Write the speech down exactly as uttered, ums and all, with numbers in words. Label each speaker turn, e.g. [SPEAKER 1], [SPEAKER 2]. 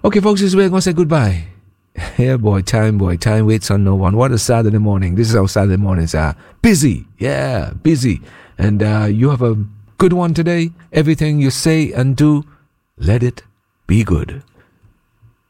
[SPEAKER 1] Okay, folks, this is where I'm going to say goodbye. Yeah, boy, time, boy, time waits on no one. What a Saturday morning. This is how Saturday mornings are. Busy, yeah, busy. And uh, you have a good one today. Everything you say and do, let it be good.